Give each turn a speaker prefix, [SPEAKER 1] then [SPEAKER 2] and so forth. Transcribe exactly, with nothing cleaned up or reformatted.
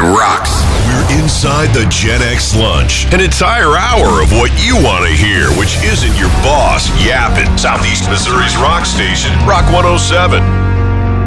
[SPEAKER 1] rocks.
[SPEAKER 2] We're inside the Gen X lunch. An entire hour of what you want to hear, which isn't your boss yapping. Southeast Missouri's rock station, Rock one oh seven.